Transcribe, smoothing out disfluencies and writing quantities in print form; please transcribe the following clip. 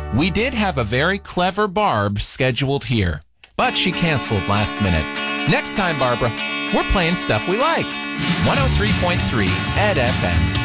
We did have a very clever Barb scheduled here, but she canceled last minute. Next time, Barbara, we're playing stuff we like. 103.3 Ed FM.